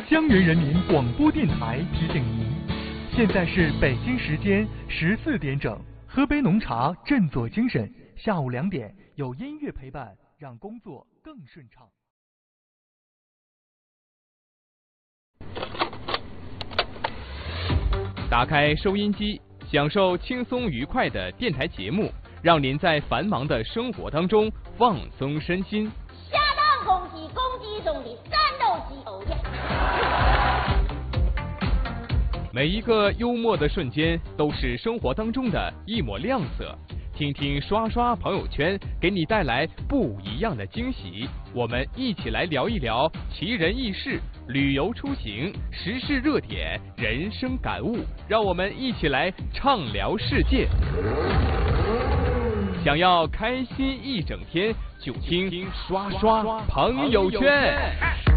江源人民广播电台提醒您，现在是北京时间14点整。喝杯浓茶，振作精神。下午2点有音乐陪伴，让工作更顺畅。 打开收音机，享受轻松愉快的电台节目，让您在繁忙的生活当中放松身心。 下当攻击中的战斗机，哦耶！ 每一个幽默的瞬间都是生活当中的一抹亮色。听听刷刷朋友圈，给你带来不一样的惊喜。我们一起来聊一聊奇人异事、旅游出行、时事热点、人生感悟，让我们一起来畅聊世界。想要开心一整天，就听刷刷朋友圈。